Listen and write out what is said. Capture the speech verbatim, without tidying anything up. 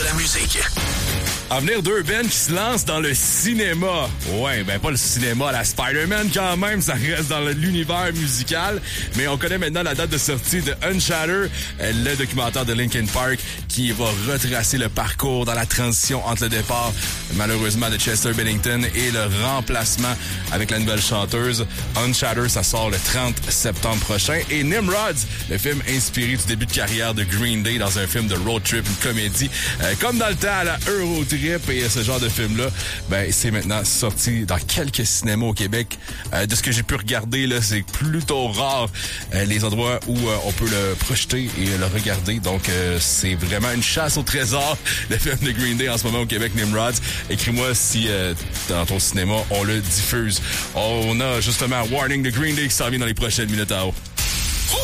la musique. À venir, deux bands qui se lancent dans le cinéma. Ouais, ben pas le cinéma à la Spider-Man quand même, ça reste dans l'univers musical. Mais on connaît maintenant la date de sortie de Unshattered, le documentaire de Linkin Park qui va retracer le parcours dans la transition entre le départ, malheureusement, de Chester Bennington et le remplacement avec la nouvelle chanteuse. Unshattered, ça sort le trente septembre prochain. Et Nimrod, le film inspiré du début de carrière de Green Day dans un film de road trip, une comédie, euh, comme dans le temps à la Eurotrip et ce genre de film-là, ben c'est maintenant sorti dans quelques cinémas au Québec. Euh, de ce que j'ai pu regarder, là, c'est plutôt rare euh, les endroits où euh, on peut le projeter et le regarder. Donc, euh, c'est vraiment une chasse au trésor, le film de Green Day en ce moment au Québec, Nimrod. Écris-moi si euh, dans ton cinéma, on le diffuse. On a justement Warning de Green Day qui s'en vient dans les prochaines minutes à haut.